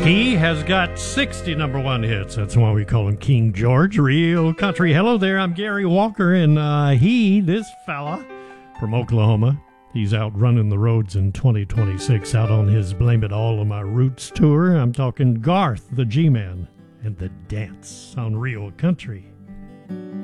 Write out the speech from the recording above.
He has got 60 number one hits. That's why we call him King George. Real country. Hello there, I'm Gary Walker, and this fella from Oklahoma, he's out running the roads in 2026, out on his Blame It All on My Roots tour. I'm talking Garth, the G-Man, and the dance on Real Country.